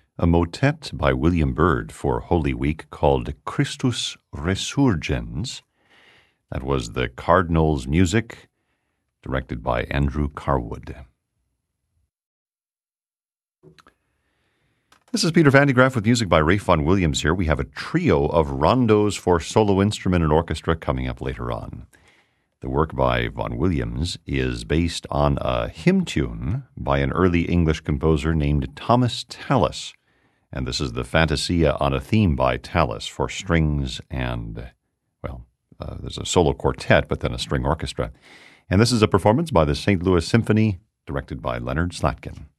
a motet by William Byrd for Holy Week called Christus Resurgens. That was the Cardinals' music, directed by Andrew Carwood. This is Peter Van de Graaff with music by Ralph Vaughan Williams here. We have a trio of rondos for solo instrument and orchestra coming up later on. The work by Vaughan Williams is based on a hymn tune by an early English composer named Thomas Tallis. And this is the Fantasia on a theme by Tallis for strings and, there's a solo quartet, but then a string orchestra. And this is a performance by the St. Louis Symphony, directed by Leonard Slatkin.